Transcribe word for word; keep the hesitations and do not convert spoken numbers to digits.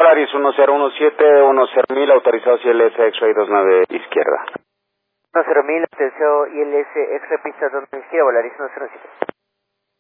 Polaris uno cero uno siete, uno cero mil, autorizado I L S, X-Ray dos nueve, izquierda. uno cero mil, autorizado I L S, X-Ray pista dos nueve, izquierda, Polaris uno cero siete.